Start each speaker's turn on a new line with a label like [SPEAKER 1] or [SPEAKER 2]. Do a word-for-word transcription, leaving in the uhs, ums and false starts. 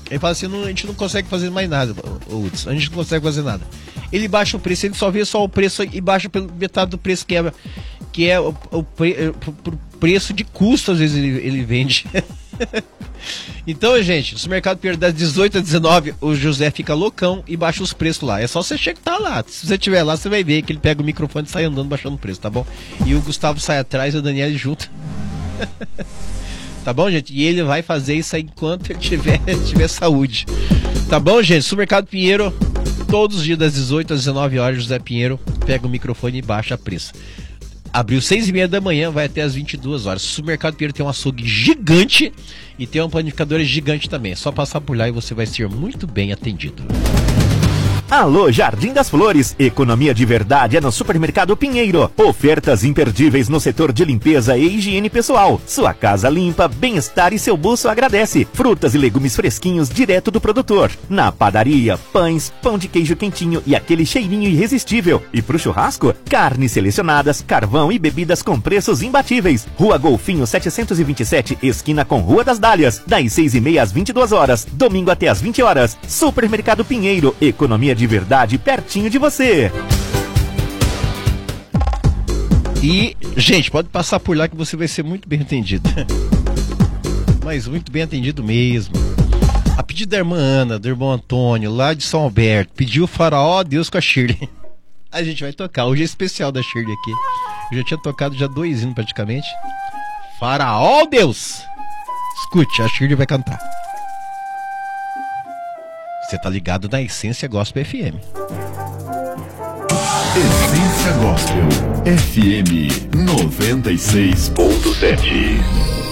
[SPEAKER 1] Ele fala assim, não, a gente não consegue fazer mais nada, Hudson, a gente não consegue fazer nada. Ele baixa o preço, ele só vê só o preço e baixa pela metade do preço que é, que é o, o, pre, o preço de custo, às vezes ele, ele vende. Então, gente, no Supermercado Pinheiro das dezoito às dezenove, o José fica loucão e baixa os preços lá. É só você chegar lá. Se você estiver lá, você vai ver que ele pega o microfone e sai andando baixando o preço, tá bom? E o Gustavo sai atrás e o Daniel junto. Tá bom, gente? E ele vai fazer isso aí enquanto ele tiver, tiver saúde. Tá bom, gente? Supermercado Pinheiro, todos os dias das dezoito às dezenove horas, José Pinheiro pega o microfone e baixa a preço. Abriu seis e meia da manhã, vai até as vinte e duas horas. O Supermercado Pinheiro tem um açougue gigante e tem uma panificadora gigante também. É só passar por lá e você vai ser muito bem atendido.
[SPEAKER 2] Alô, Jardim das Flores, economia de verdade é no Supermercado Pinheiro. Ofertas imperdíveis no setor de limpeza e higiene pessoal. Sua casa limpa, bem-estar e seu bolso agradece. Frutas e legumes fresquinhos direto do produtor. Na padaria, pães, pão de queijo quentinho e aquele cheirinho irresistível. E pro churrasco, carnes selecionadas, carvão e bebidas com preços imbatíveis. Rua Golfinho setecentos e vinte e sete, esquina com Rua das Dálias. Das seis e meia às vinte e duas horas, domingo até às vinte horas. Supermercado Pinheiro, economia de verdade pertinho de você.
[SPEAKER 1] E, gente, pode passar por lá que você vai ser muito bem atendido. Mas muito bem atendido mesmo. A pedido da irmã Ana, do irmão Antônio, lá de São Alberto, pediu o Faraó Deus com a Shirley. A gente vai tocar, hoje é especial da Shirley aqui. Eu já tinha tocado já dois hinos praticamente. Faraó Deus! Escute, a Shirley vai cantar. Você tá ligado na Essência Gospel F M.
[SPEAKER 3] Essência Gospel F M noventa e seis ponto sete.